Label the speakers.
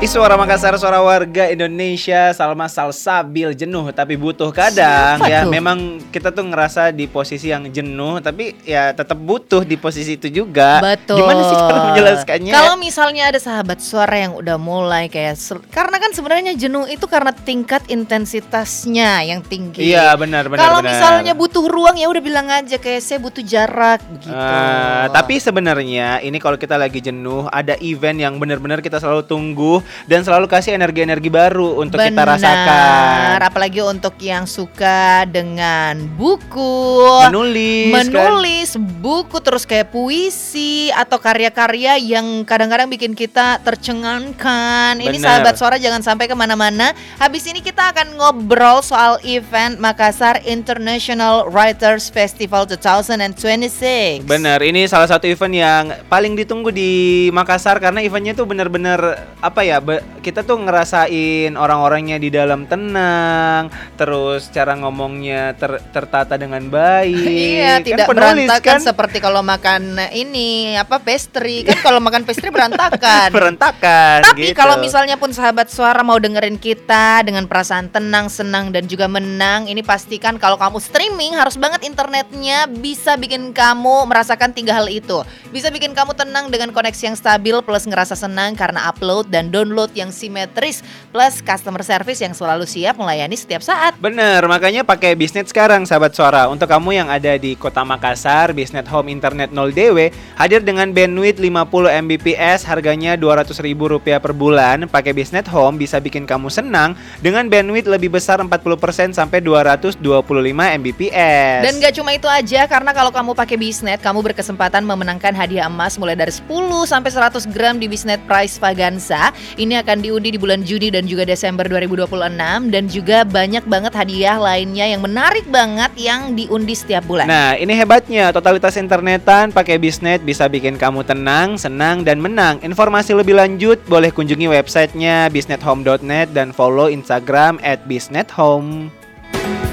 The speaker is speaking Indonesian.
Speaker 1: Suara Makassar, suara warga Indonesia. Salma Salsabil, jenuh tapi butuh kadang.
Speaker 2: Siapa
Speaker 1: ya
Speaker 2: tuh?
Speaker 1: memang kita tuh ngerasa di posisi yang jenuh, tapi ya tetap butuh di posisi itu juga.
Speaker 2: Betul.
Speaker 1: Gimana sih cara menjelaskannya?
Speaker 2: Kalau misalnya ada sahabat suara yang udah mulai kayak karena kan sebenarnya jenuh itu karena tingkat intensitasnya yang tinggi.
Speaker 1: Iya, benar.
Speaker 2: Kalau misalnya butuh ruang ya udah bilang aja kayak saya butuh jarak begitu.
Speaker 1: Tapi sebenarnya ini kalau kita lagi jenuh, ada event yang benar-benar kita selalu tunggu dan selalu kasih energi-energi baru untuk kita rasakan.
Speaker 2: Apalagi untuk yang suka dengan buku, menulis buku, terus kayak puisi atau karya-karya yang kadang-kadang bikin kita tercengangkan. Ini
Speaker 1: Bener.
Speaker 2: sahabat suara jangan sampai kemana-mana. Habis ini kita akan ngobrol soal event Makassar International Writers Festival 2026.
Speaker 1: Benar, ini salah satu event yang paling ditunggu di Makassar karena eventnya tuh benar-benar apa ya? Kita tuh ngerasain orang-orangnya di dalam tenang, terus cara ngomongnya tertata dengan baik.
Speaker 2: Iya,
Speaker 1: Kan
Speaker 2: tidak
Speaker 1: penulis
Speaker 2: berantakan
Speaker 1: kan?
Speaker 2: seperti kalau makan ini pastry. Kan kalau makan pastry berantakan.
Speaker 1: Berantakan.
Speaker 2: Tapi
Speaker 1: gitu.
Speaker 2: kalau misalnya pun sahabat suara mau dengerin kita dengan perasaan tenang, senang dan juga menang, ini pastikan kalau kamu streaming harus banget internetnya bisa bikin kamu merasakan 3 hal itu. Bisa bikin kamu tenang dengan koneksi yang stabil plus ngerasa senang karena upload dan download yang simetris plus customer service yang selalu siap melayani setiap saat.
Speaker 1: Bener, makanya pakai Bisnet sekarang sahabat suara. Untuk kamu yang ada di Kota Makassar, Bisnet Home Internet 0DW hadir dengan bandwidth 50 Mbps, harganya Rp200.000 per bulan. Pakai Bisnet Home bisa bikin kamu senang dengan bandwidth lebih besar 40% sampai 225 Mbps.
Speaker 2: Dan gak cuma itu aja, karena kalau kamu pakai Bisnet, kamu berkesempatan memenangkan hadiah emas mulai dari 10 sampai 100 gram di Bisnet Prize Vaganza. Ini akan diundi di bulan Juni dan juga Desember 2026, dan juga banyak banget hadiah lainnya yang menarik banget yang diundi setiap bulan.
Speaker 1: Nah, ini hebatnya, totalitas internetan pakai Bisnet bisa bikin kamu tenang, senang, dan menang. Informasi lebih lanjut boleh kunjungi websitenya bisnethome.net dan follow Instagram @bisnethome.